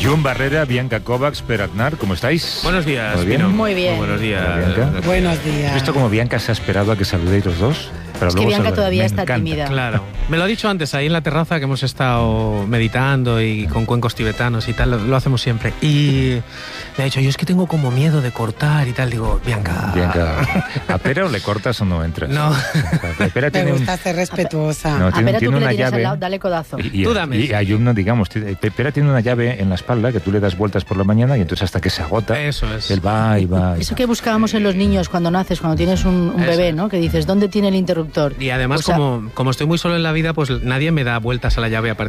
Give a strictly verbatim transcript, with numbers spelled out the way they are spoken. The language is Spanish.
Jun Barrera, Bianca Kovacs, Per Aznar, ¿cómo estáis? Buenos días, ¿Muy bien? Pino. Muy bien. Muy buenos días. Bianca. Buenos días. ¿Has visto cómo Bianca se ha esperado a que saludéis los dos? Pero Es que luego Bianca saludáis. todavía Me está encanta. tímida. Claro. Me lo ha dicho antes, ahí en la terraza, que hemos estado meditando y con cuencos tibetanos y tal, lo, lo hacemos siempre. Y me ha dicho, yo es que tengo como miedo de cortar y tal. Digo, Bianca... Bianca, ¿a Pera o le cortas o no entras? No. Pera Me tiene un... gusta ser respetuosa. No, A tiene, ver, tú tiene que le una tienes llave. al lado, dale codazo. Y, y, Tú dame. y hay uno, digamos, tiene- Pera tiene una llave en la espalda que tú le das vueltas por la mañana y entonces hasta que se agota, Eso es. él va y va. y Eso va. que buscábamos en los niños cuando naces, cuando tienes un, un Eso. bebé, ¿no? Que dices, ¿dónde tiene el interruptor? Y además, O sea, como, como estoy muy solo en la vida, pues nadie me da vueltas a la llave a partir